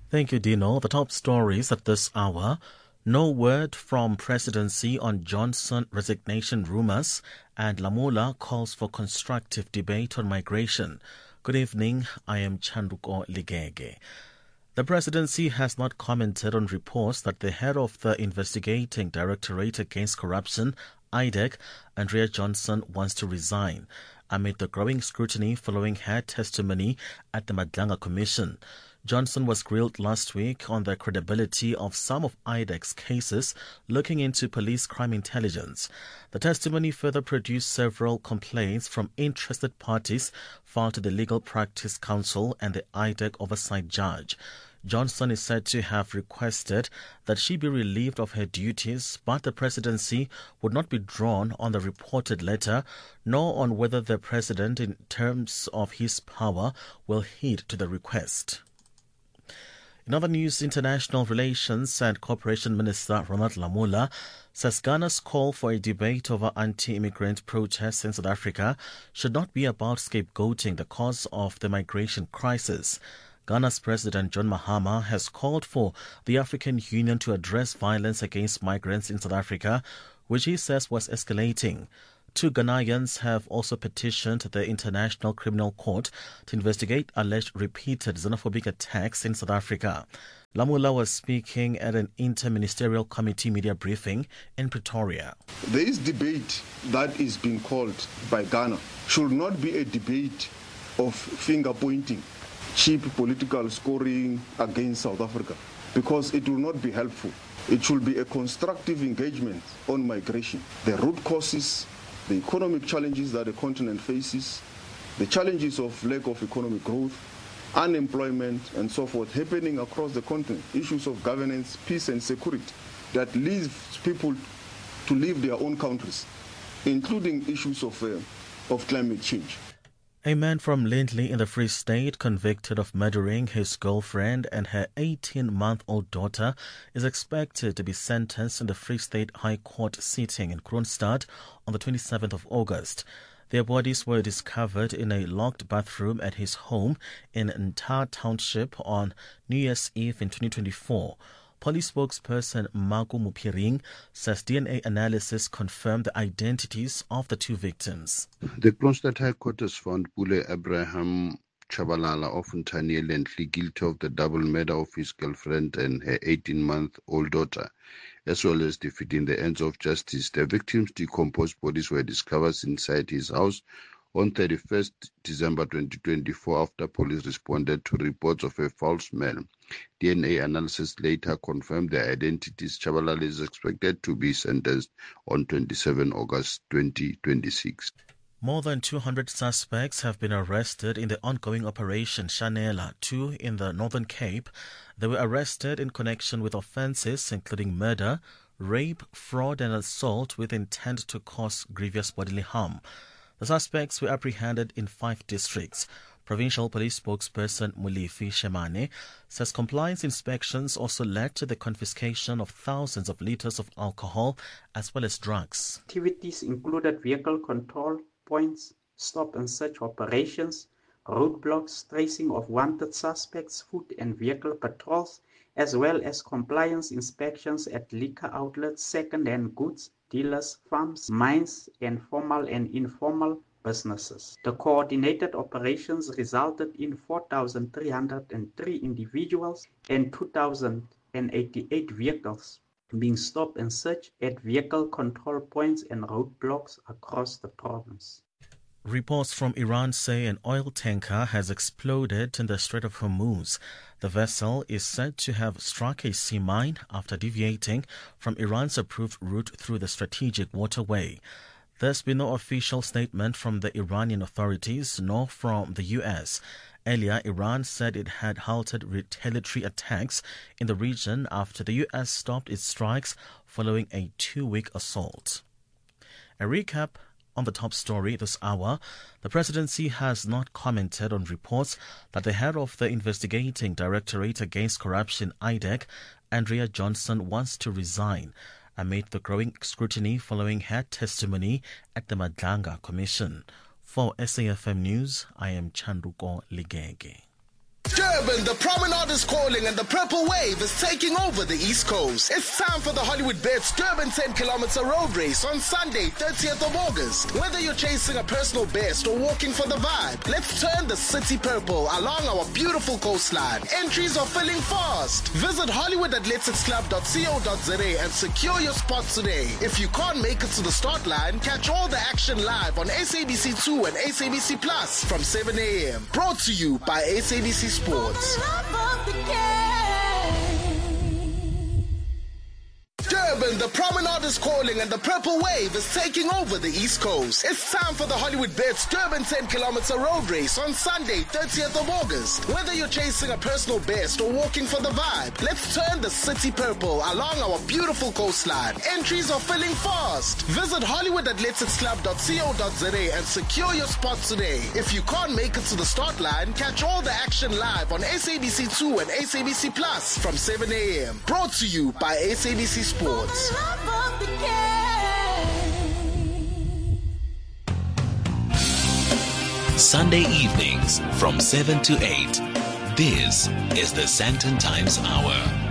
Thank you, Dino. The top stories at this hour. No word from presidency on Johnson resignation rumors, and Lamula calls for constructive debate on migration. Good evening. I am Chanduko Ligege. The presidency has not commented on reports that the head of the investigating Directorate Against Corruption, IDEC, Andrea Johnson, wants to resign amid the growing scrutiny following her testimony at the Madlanga Commission. Johnson was grilled last week on the credibility of some of IDEC's cases looking into police crime intelligence. The testimony further produced several complaints from interested parties filed to the Legal Practice Council and the IDEC oversight judge. Johnson is said to have requested that she be relieved of her duties, but the presidency would not be drawn on the reported letter, nor on whether the president, in terms of his power, will heed to the request. In other news, International Relations and Cooperation Minister Ronald Lamula says Ghana's call for a debate over anti-immigrant protests in South Africa should not be about scapegoating the cause of the migration crisis. Ghana's President John Mahama has called for the African Union to address violence against migrants in South Africa, which he says was escalating. Two Ghanaians have also petitioned the International Criminal Court to investigate alleged repeated xenophobic attacks in South Africa. Lamula was speaking at an interministerial committee media briefing in Pretoria. This debate that is being called by Ghana should not be a debate of finger-pointing, cheap political scoring against South Africa, because it will not be helpful. It should be a constructive engagement on migration, the root causes, the economic challenges that the continent faces, the challenges of lack of economic growth, unemployment, and so forth happening across the continent, issues of governance, peace, and security that leads people to leave their own countries, including issues of climate change. A man from Lindley in the Free State convicted of murdering his girlfriend and her 18-month-old daughter is expected to be sentenced in the Free State High Court sitting in Kroonstad on the 27th of August. Their bodies were discovered in a locked bathroom at his home in Nta Township on New Year's Eve in 2024. Police spokesperson Magu Mupiring says DNA analysis confirmed the identities of the two victims. The Kroonstad High Court has found Bule Abraham Chabalala of Ntania Lindley guilty of the double murder of his girlfriend and her 18-month-old daughter, as well as defeating the ends of justice. The victims' decomposed bodies were discovered inside his house on 31st December 2024 after police responded to reports of a foul smell. DNA analysis later confirmed their identities. Chabalala is expected to be sentenced on 27 August 2026. More than 200 suspects have been arrested in the ongoing Operation Shanela 2 in the Northern Cape. They were arrested in connection with offences including murder, rape, fraud and assault with intent to cause grievous bodily harm. The suspects were apprehended in 5 districts. Provincial Police spokesperson Mulifi Shemane says compliance inspections also led to the confiscation of thousands of litres of alcohol as well as drugs. Activities included vehicle control points, stop and search operations, roadblocks, tracing of wanted suspects, food and vehicle patrols, as well as compliance inspections at liquor outlets, second-hand goods, dealers, farms, mines, and formal and informal businesses. The coordinated operations resulted in 4,303 individuals and 2,088 vehicles being stopped and searched at vehicle control points and roadblocks across the province. Reports from Iran say an oil tanker has exploded in the Strait of Hormuz. The vessel is said to have struck a sea mine after deviating from Iran's approved route through the strategic waterway. There's been no official statement from the Iranian authorities nor from the U.S. Earlier, Iran said it had halted retaliatory attacks in the region after the U.S. stopped its strikes following a 2-week assault. A recap on the top story this hour. The presidency has not commented on reports that the head of the investigating Directorate Against Corruption, IDEC, Andrea Johnson, wants to resign amid the growing scrutiny following her testimony at the Madlanga Commission. For SAFM News, I am Chanduko Ligege. Durban, the promenade is calling and the purple wave is taking over the East Coast. It's time for the Hollywood Bets Durban 10-kilometer road race on Sunday, 30th of August. Whether you're chasing a personal best or walking for the vibe, let's turn the city purple along our beautiful coastline. Entries are filling fast. Visit HollywoodAthleticsClub.co.za and secure your spot today. If you can't make it to the start line, catch all the action live on SABC2 and SABC Plus from 7 a.m. Brought to you by SABC Sports. Durban, the promenade is calling and the purple wave is taking over the East Coast. It's time for the Hollywood Bets Durban 10-kilometer road race on Sunday, 30th of August. Whether you're chasing a personal best or walking for the vibe, let's turn the city purple along our beautiful coastline. Entries are filling fast. Visit HollywoodAthleticsClub.co.za and secure your spot today. If you can't make it to the start line, catch all the action live on SABC2 and SABC Plus from 7 a.m. Brought to you by SABC Sports. Sunday evenings from 7 to 8. This is the Sandton Times Hour.